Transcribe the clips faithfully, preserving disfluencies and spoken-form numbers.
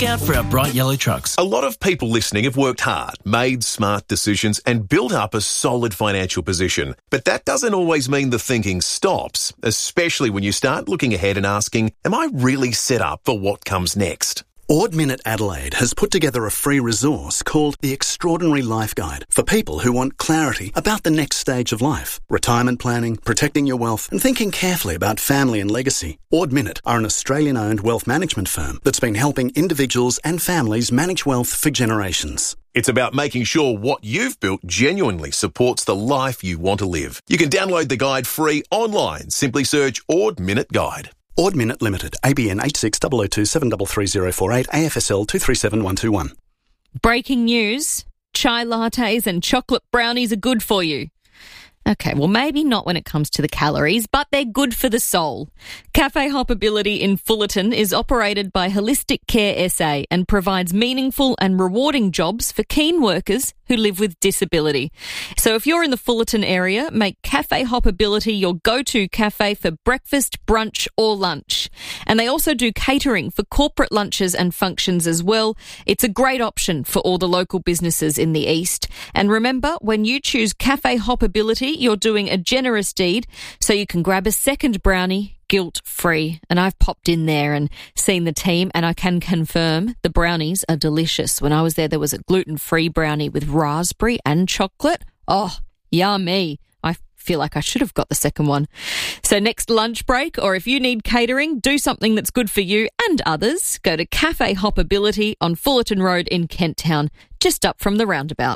Look out for our bright yellow trucks. A lot of people listening have worked hard, made smart decisions and built up a solid financial position. But that doesn't always mean the thinking stops, especially when you start looking ahead and asking, am I really set up for what comes next? Ord Minnett Adelaide has put together a free resource called The Extraordinary Life Guide for people who want clarity about the next stage of life, retirement planning, protecting your wealth and thinking carefully about family and legacy. Ord Minnett are an Australian-owned wealth management firm that's been helping individuals and families manage wealth for generations. It's about making sure what you've built genuinely supports the life you want to live. You can download the guide free online. Simply search Ord Minnett Guide. Ord Minnett Limited, A B N eight six zero zero two seven three three zero four eight, A F S L two three seven one two one. Breaking news, chai lattes and chocolate brownies are good for you. Okay, well, maybe not when it comes to the calories, but they're good for the soul. Cafe Hoppability in Fullerton is operated by Holistic Care S A and provides meaningful and rewarding jobs for keen workers who live with disability. So if you're in the Fullerton area, make Cafe Hoppability your go-to cafe for breakfast, brunch or lunch. And they also do catering for corporate lunches and functions as well. It's a great option for all the local businesses in the east. And remember, when you choose Cafe Hoppability, you're doing a generous deed, so you can grab a second brownie guilt-free. And I've popped in there and seen the team, and I can confirm the brownies are delicious. When I was there, there was a gluten-free brownie with raspberry and chocolate. Oh, yummy. I feel like I should have got the second one. So next lunch break, or if you need catering, do something that's good for you and others. Go to Cafe Hoppability on Fullerton Road in Kent Town, just up from the roundabout.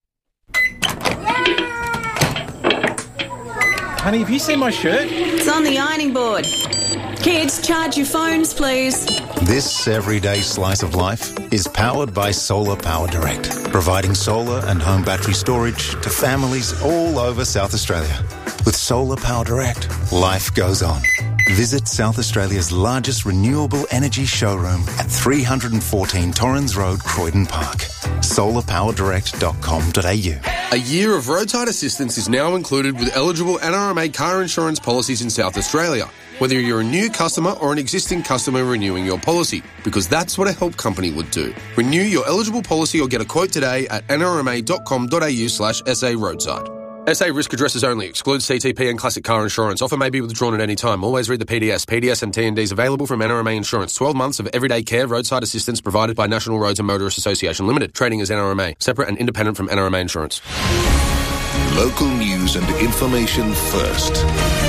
Honey, have you seen my shirt? It's on the ironing board. Kids, charge your phones, please. This everyday slice of life is powered by Solar Power Direct, providing solar and home battery storage to families all over South Australia. With Solar Power Direct, life goes on. Visit South Australia's largest renewable energy showroom at three fourteen Torrens Road, Croydon Park. solar power direct dot com dot a u. A year of roadside assistance is now included with eligible N R M A car insurance policies in South Australia, whether you're a new customer or an existing customer renewing your policy, because that's what a help company would do. Renew your eligible policy or get a quote today at n r m a dot com dot a u slash s a roadside. S A risk addresses only. Excludes C T P and classic car insurance. Offer may be withdrawn at any time. Always read the P D S. P D S and T and Ds available from N R M A Insurance. twelve months of everyday care roadside assistance provided by National Roads and Motorists Association Limited. Trading as N R M A. Separate and independent from N R M A Insurance. Local news and information first.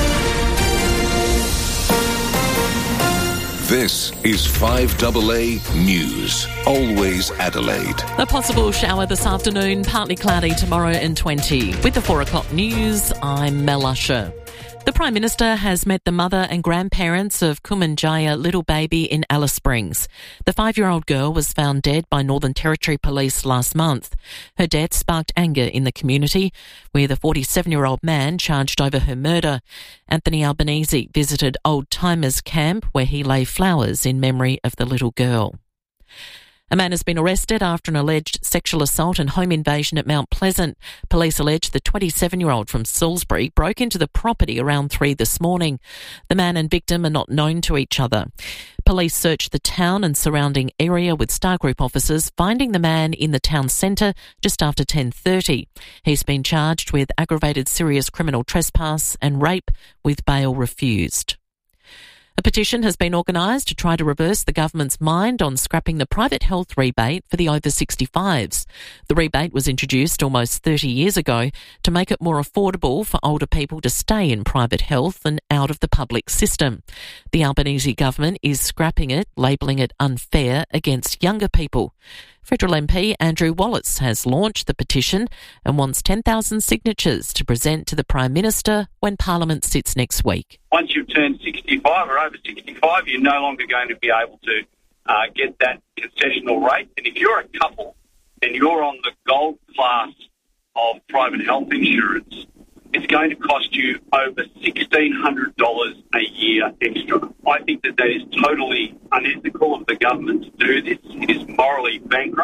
This is five A A News. Always Adelaide. A possible shower this afternoon, partly cloudy tomorrow in twenty. With the four o'clock news, I'm Mel Usher. The Prime Minister has met the mother and grandparents of Kumanjaya little baby in Alice Springs. The five-year-old girl was found dead by Northern Territory Police last month. Her death sparked anger in the community, with a forty-seven-year-old man charged over her murder. Anthony Albanese visited Old Timers Camp, where he lay flowers in memory of the little girl. A man has been arrested after an alleged sexual assault and home invasion at Mount Pleasant. Police allege the twenty-seven-year-old from Salisbury broke into the property around three this morning. The man and victim are not known to each other. Police searched the town and surrounding area with Star Group officers, finding the man in the town centre just after ten thirty. He's been charged with aggravated serious criminal trespass and rape, with bail refused. A petition has been organised to try to reverse the government's mind on scrapping the private health rebate for the over sixty-fives. The rebate was introduced almost thirty years ago to make it more affordable for older people to stay in private health and out of the public system. The Albanese government is scrapping it, labelling it unfair against younger people. Federal M P Andrew Wallace has launched the petition and wants ten thousand signatures to present to the Prime Minister when Parliament sits next week. Once you've turned sixty-five or over sixty-five, you're no longer going to be able to uh, get that concessional rate. And if you're a couple and you're on the gold class of private health insurance, it's going to cost you over sixteen hundred dollars a year extra. I think that that is totally unethical of the government to do this. It is morally bankrupt.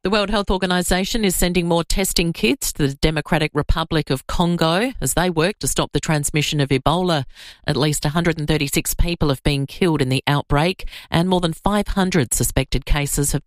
The World Health Organization is sending more testing kits to the Democratic Republic of Congo as they work to stop the transmission of Ebola. At least one hundred thirty-six people have been killed in the outbreak and more than five hundred suspected cases have